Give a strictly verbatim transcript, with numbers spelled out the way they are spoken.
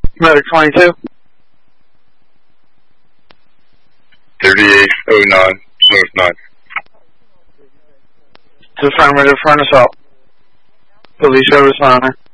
Medic twenty-two. thirty-eight oh nine, North nine. To affirmative, furnace out. Police responder.